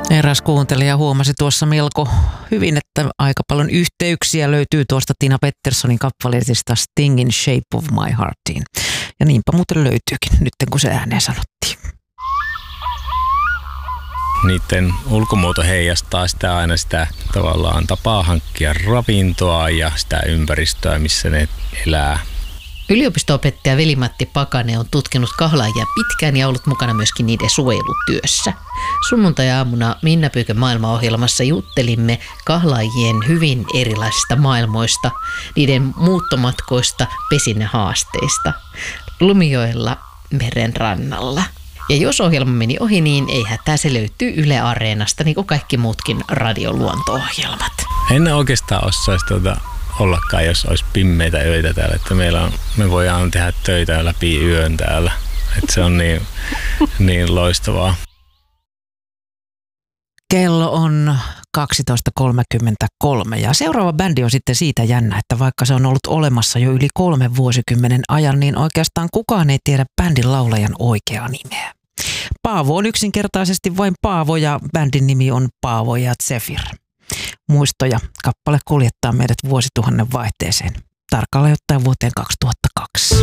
Eräs kuuntelija huomasi tuossa melko hyvin, että aika paljon yhteyksiä löytyy tuosta Tina Petterssonin kappaleetista Stingin Shape of My Heartiin. Ja niinpä muuten löytyykin, nyt kun se ääneen sanottiin. Niiden ulkomuoto heijastaa sitä aina sitä tavallaan tapaa hankkia ravintoa ja sitä ympäristöä, missä ne elää. Yliopisto-opettaja Veli-Matti Pakanen on tutkinut kahlaajia pitkään ja ollut mukana myöskin niiden suojelutyössä. Sunnuntai-aamuna Minna Pyykön maailmaohjelmassa juttelimme kahlaajien hyvin erilaisista maailmoista, niiden muuttomatkoista, pesinnähaasteista, Lumijoella meren rannalla. Ja jos ohjelma meni ohi, niin ei hätää, se löytyy Yle Areenasta, niin kuin kaikki muutkin radioluonto-ohjelmat. En oikeastaan osaisi ollakaan, jos olisi pimmeitä öitä täällä, että me voidaan tehdä töitä läpi yön täällä. Että se on niin loistavaa. Kello on 12.33 ja seuraava bändi on sitten siitä jännä, että vaikka se on ollut olemassa jo yli 3 vuosikymmenen ajan, niin oikeastaan kukaan ei tiedä bändin laulajan oikeaa nimeä. Paavo on yksinkertaisesti vain Paavo ja bändin nimi on Paavo ja Zephyr. Muistoja kappale kuljettaa meidät vuosituhannen vaihteeseen, tarkalleen ottaen vuoteen 2002.